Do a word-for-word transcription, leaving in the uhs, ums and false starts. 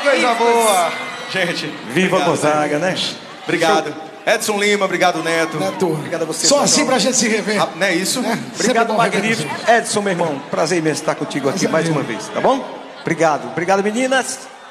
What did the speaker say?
coisa boa. Gente, viva obrigado, Gonzaga, né? Obrigado. Edson Lima, obrigado, Neto. Neto. Obrigado a você. Só assim pra gente se rever. Ah, não é isso? É, Obrigado, magnífico. Edson, meu irmão, prazer imenso estar contigo aqui mais uma vez, tá bom? Obrigado. Obrigado, meninas.